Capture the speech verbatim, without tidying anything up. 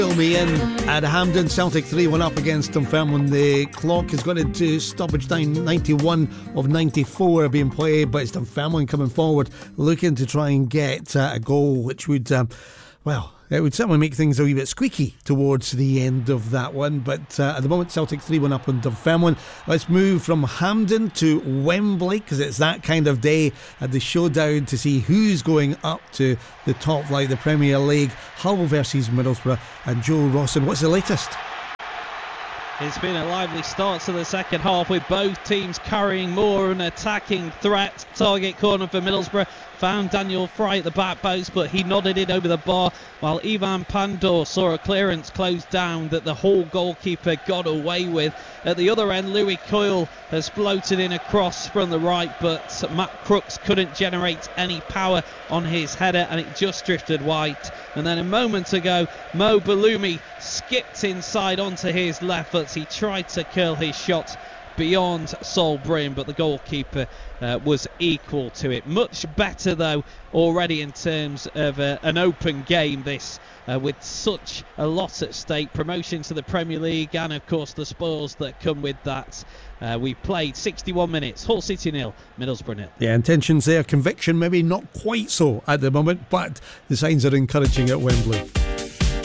Fill me in at Hampden. Celtic three one up against Dunfermline. The clock has gone into stoppage time. ninety-one of ninety-four being played, but it's Dunfermline coming forward looking to try and get uh, a goal, which would um, well it would certainly make things a wee bit squeaky towards the end of that one. But uh, at the moment, Celtic three one up on Dunfermline. Let's move from Hampden to Wembley, because it's that kind of day at the showdown to see who's going up to the top flight, the Premier League. Hull versus Middlesbrough. And Joe Rawson, what's the latest? It's been a lively start to the second half, with both teams carrying more an attacking threat. Target corner for Middlesbrough found Daniel Fry at the back post, but he nodded it over the bar, while Ivan Pandor saw a clearance close down that the Hull goalkeeper got away with. At the other end, Louis Coyle has floated in a cross from the right, but Matt Crooks couldn't generate any power on his header, and it just drifted wide. And then a moment ago, Mo Balumi skipped inside onto his left foot. He tried to curl his shot beyond Sol Bryn, but the goalkeeper uh, was equal to it. Much better, though, already in terms of uh, an open game, this, uh, with such a lot at stake. Promotion to the Premier League and, of course, the spoils that come with that. Uh, we played sixty-one minutes. Hull City nil, Middlesbrough nil. Yeah, intentions there. Conviction maybe not quite so at the moment, but the signs are encouraging at Wembley.